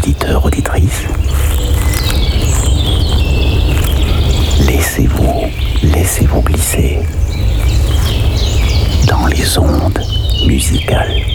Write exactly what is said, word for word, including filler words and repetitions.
auditeurs, auditrices, laissez-vous, laissez-vous glisser dans les ondes musicales.